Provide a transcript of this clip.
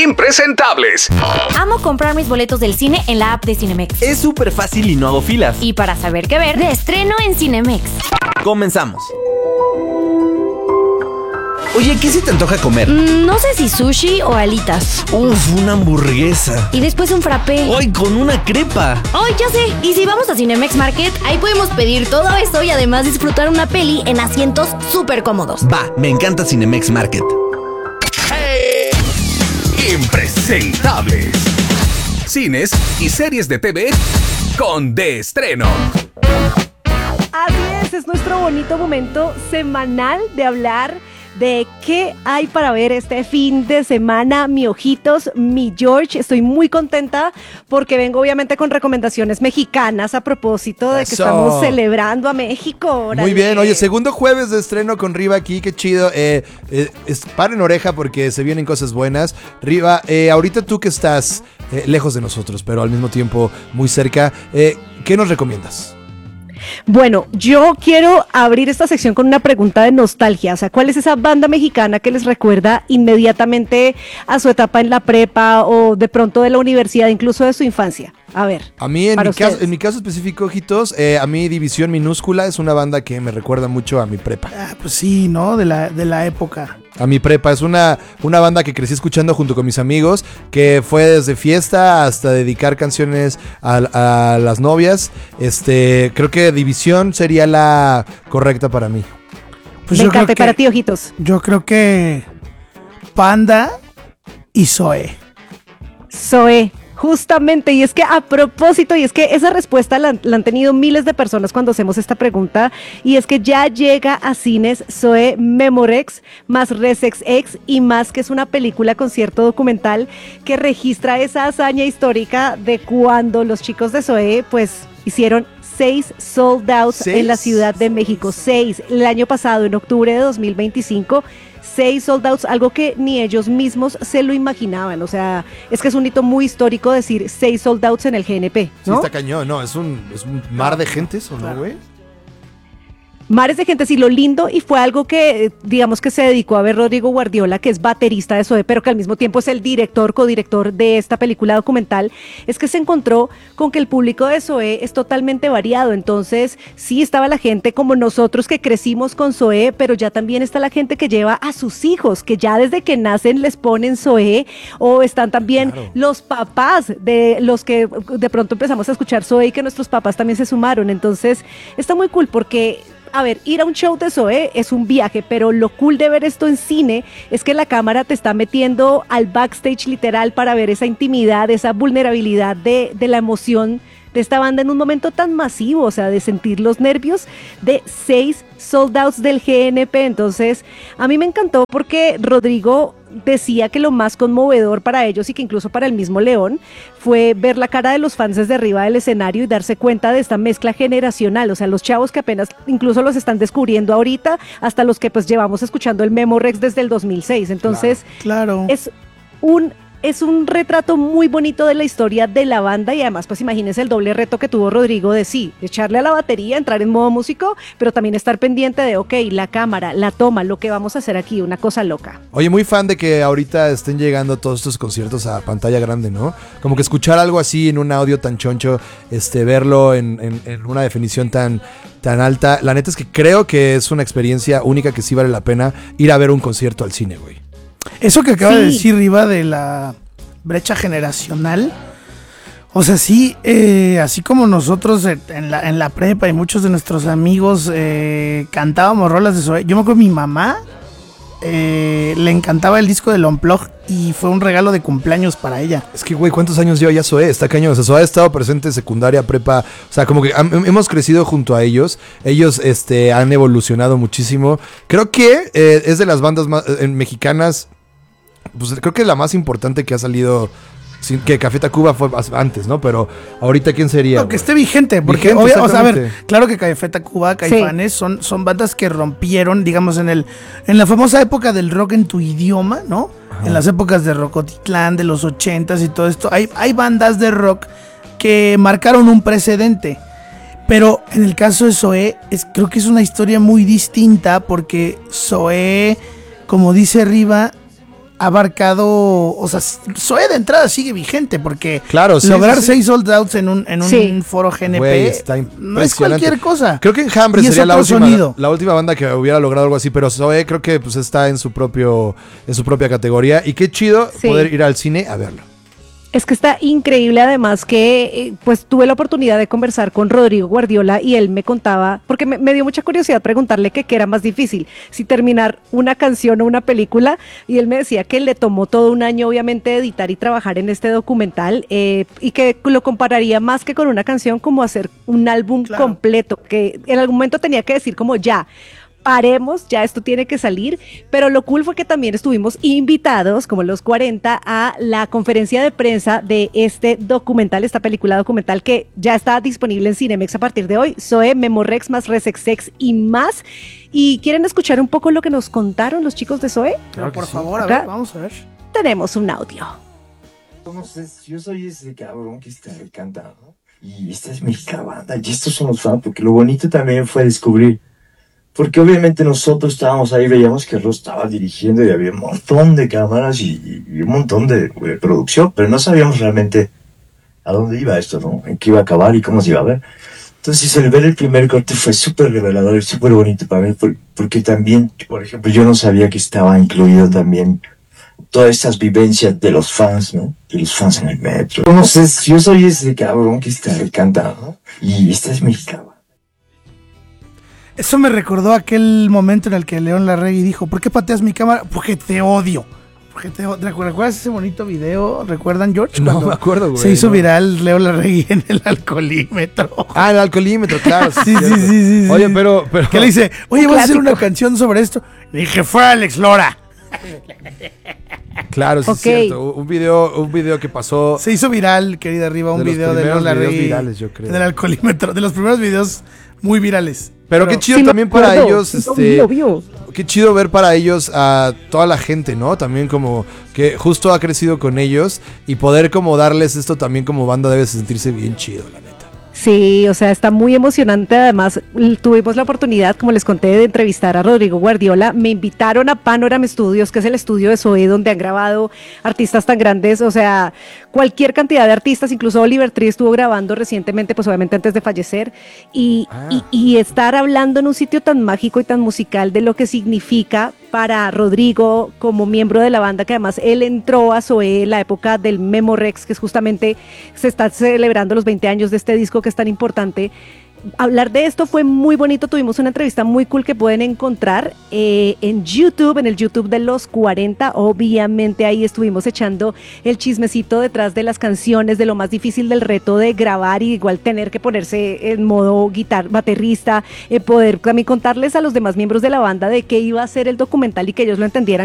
impresentables. Amo comprar mis boletos del cine en la app de Cinemex. Es súper fácil y no hago filas. Y para saber qué ver, de estreno en Cinemex. Comenzamos. Oye, ¿qué se te antoja comer? No sé si sushi o alitas. Uf, una hamburguesa. Y después un frappé. ¡Ay, con una crepa! ¡Ay, ya sé! Y si vamos a Cinemex Market, ahí podemos pedir todo eso y además disfrutar una peli en asientos súper cómodos. Va, me encanta Cinemex Market. Impresentables. Cines y series de TV con De Estreno. Así es nuestro bonito momento semanal de hablar de qué hay para ver este fin de semana, mi ojitos, mi George. Estoy muy contenta porque vengo obviamente con recomendaciones mexicanas a propósito de que estamos celebrando a México. ¡Órale! Muy bien, oye, segundo jueves de estreno con Riva aquí, qué chido. Paren oreja porque se vienen cosas buenas. Riva, ahorita tú que estás lejos de nosotros, pero al mismo tiempo muy cerca, ¿qué nos recomiendas? Bueno, yo quiero abrir esta sección con una pregunta de nostalgia. O sea, ¿cuál es esa banda mexicana que les recuerda inmediatamente a su etapa en la prepa o de pronto de la universidad, incluso de su infancia? A ver. A mí, en mi caso específico, ojitos, a mí División Minúscula es una banda que me recuerda mucho a mi prepa. Ah, pues sí, ¿no? De la época. A mi prepa, es una banda que crecí escuchando junto con mis amigos, que fue desde fiesta hasta dedicar canciones a las novias. Creo que División sería la correcta para mí. Pues me encanta, para ti, ojitos. Yo creo que Panda y Zoé. Zoé. Justamente, y es que a propósito, y es que esa respuesta la han tenido miles de personas cuando hacemos esta pregunta, y es que ya llega a cines Zoé Memorex, más Resex X y más, que es una película concierto documental que registra esa hazaña histórica de cuando los chicos de Zoé, pues, hicieron 6 sold outs en la Ciudad de México. 6, el año pasado, en octubre de 2025, 6 sold outs, algo que ni ellos mismos se lo imaginaban. O sea, es que es un hito muy histórico decir 6 sold outs en el GNP, ¿no? Sí, está cañón, no, es un mar de gente eso, ¿no, güey? Mares de gente, sí, lo lindo, y fue algo que, digamos, que se dedicó a ver Rodrigo Guardiola, que es baterista de Zoé, pero que al mismo tiempo es el codirector de esta película documental, es que se encontró con que el público de Zoé es totalmente variado. Entonces, sí estaba la gente como nosotros que crecimos con Zoé, pero ya también está la gente que lleva a sus hijos, que ya desde que nacen les ponen Zoé, o están también los papás de los que de pronto empezamos a escuchar Zoé y que nuestros papás también se sumaron. Entonces, está muy cool porque, a ver, ir a un show de Zoé es un viaje, pero lo cool de ver esto en cine es que la cámara te está metiendo al backstage literal para ver esa intimidad, esa vulnerabilidad de la emoción de esta banda en un momento tan masivo, o sea, de sentir los nervios de 6 sold outs del GNP. Entonces, a mí me encantó porque Rodrigo decía que lo más conmovedor para ellos y que incluso para el mismo León fue ver la cara de los fans desde arriba del escenario y darse cuenta de esta mezcla generacional, o sea, los chavos que apenas incluso los están descubriendo ahorita, hasta los que pues llevamos escuchando el Memorex desde el 2006. Entonces, claro. Es un retrato muy bonito de la historia de la banda, y además pues imagínense el doble reto que tuvo Rodrigo de echarle a la batería, entrar en modo músico, pero también estar pendiente de, ok, la cámara, la toma, lo que vamos a hacer aquí, una cosa loca. Oye, muy fan de que ahorita estén llegando todos estos conciertos a pantalla grande, ¿no? Como que escuchar algo así en un audio tan choncho, verlo en una definición tan alta. La neta es que creo que es una experiencia única que sí vale la pena ir a ver un concierto al cine, güey. Eso que acaba de decir Riva de la brecha generacional, o sea, sí, así como nosotros en la prepa y muchos de nuestros amigos cantábamos rolas de Zoé. Yo me acuerdo, mi mamá le encantaba el disco del Unplugged y fue un regalo de cumpleaños para ella. Es que, güey, ¿cuántos años lleva ya Zoé? Está cañón. O sea, Zoé ha estado presente en secundaria, prepa. O sea, como que hemos crecido junto a ellos. Ellos han evolucionado muchísimo. Creo que es de las bandas más mexicanas. Pues creo que es la más importante que ha salido. Que Café Tacuba fue antes, ¿no? Pero ahorita, ¿quién sería? No, que esté vigente, porque o sea, a ver, claro que Café Tacuba, Caifanes, son bandas que rompieron, digamos, en la famosa época del rock en tu idioma, ¿no? Ajá. En las épocas de Rocotitlán, de los 80s y todo esto. Hay bandas de rock que marcaron un precedente. Pero en el caso de Zoé, creo que es una historia muy distinta, porque Zoé, como dice Riva, abarcado, o sea, Zoé de entrada sigue vigente porque claro, sí, lograr sí. 6 sold outs en un foro GNP Güey, está no es cualquier cosa. Creo que Enjambre Y es sería la otro última, sonido. la última banda que hubiera logrado algo así, pero Zoé creo que pues está en su propia categoría y qué chido Sí. poder ir al cine a verlo. Es que está increíble, además que pues tuve la oportunidad de conversar con Rodrigo Guardiola y él me contaba, porque me dio mucha curiosidad preguntarle qué era más difícil, si terminar una canción o una película, y él me decía que le tomó todo un año obviamente editar y trabajar en este documental y que lo compararía más que con una canción como hacer un álbum Claro. completo, que en algún momento tenía que decir como ya. Paremos, ya esto tiene que salir, pero lo cool fue que también estuvimos invitados, como los 40, a la conferencia de prensa de este documental, esta película documental que ya está disponible en Cinemex a partir de hoy, Zoé, Memorex más Resexex y más. ¿Y quieren escuchar un poco lo que nos contaron los chicos de Zoé? Pero por favor, a Acá ver, vamos a ver. tenemos un audio. Entonces, yo soy ese cabrón que está cantando y esta es mi banda y estos son los fans, porque lo bonito también fue descubrir, porque obviamente nosotros estábamos ahí, veíamos que Ross estaba dirigiendo y había un montón de cámaras y un montón de producción, pero no sabíamos realmente a dónde iba esto, ¿no? En qué iba a acabar y cómo se iba a ver. Entonces el ver el primer corte fue súper revelador y súper bonito para mí, porque también, por ejemplo, yo no sabía que estaba incluido también todas estas vivencias de los fans, ¿no? De los fans en el metro. Entonces, yo soy ese cabrón que está cantando y esta es mi cabrón. Eso me recordó aquel momento en el que León Larregui dijo, ¿por qué pateas mi cámara? Porque te odio. ¿Recuerdas ese bonito video? ¿Recuerdan, George? No Cuando me acuerdo, güey. se hizo no. viral León Larregui en el alcoholímetro. Ah, el alcoholímetro, claro. Sí, cierto. sí. Oye, pero ¿Qué le dice? Oye, Un ¿vas a hacer una clásico. canción sobre esto? Le dije, fue Alex Lora. claro, sí Ok. es cierto. Un video que pasó. Se hizo viral, querida Arriba, un De los video de primeros León videos Larregui virales, yo creo. en el alcoholímetro. De los primeros videos muy virales. Pero qué chido Sí, me también para acuerdo. ellos, Obvio. qué chido ver para ellos a toda la gente, ¿no? También como que justo ha crecido con ellos y poder como darles esto también como banda debe sentirse bien chido, la neta. Sí, o sea, está muy emocionante. Además, tuvimos la oportunidad, como les conté, de entrevistar a Rodrigo Guardiola. Me invitaron a Panorama Studios, que es el estudio de Zoé, donde han grabado artistas tan grandes. O sea, cualquier cantidad de artistas, incluso Oliver Tree estuvo grabando recientemente, pues obviamente antes de fallecer. Y estar hablando en un sitio tan mágico y tan musical de lo que significa para Rodrigo como miembro de la banda, que además él entró a Zoé en la época del Memorex, que es justamente se está celebrando los 20 años de este disco que es tan importante. Hablar de esto fue muy bonito, tuvimos una entrevista muy cool que pueden encontrar en YouTube, en el YouTube de los 40, obviamente ahí estuvimos echando el chismecito detrás de las canciones, de lo más difícil del reto de grabar y igual tener que ponerse en modo baterista, poder también contarles a los demás miembros de la banda de qué iba a ser el documental y que ellos lo entendieran